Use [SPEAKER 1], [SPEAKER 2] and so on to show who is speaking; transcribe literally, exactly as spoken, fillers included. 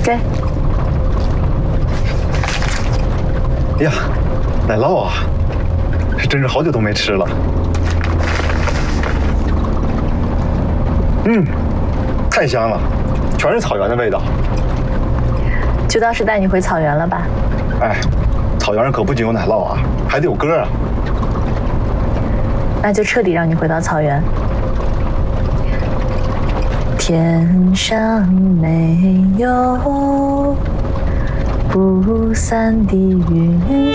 [SPEAKER 1] 给。
[SPEAKER 2] 呀，奶酪啊，是真是好久都没吃了。嗯，太香了，全是草原的味道。
[SPEAKER 1] 就当是带你回草原了吧。
[SPEAKER 2] 哎，草原上可不仅有奶酪啊，还得有歌啊。
[SPEAKER 1] 那就彻底让你回到草原。天上没有不散的云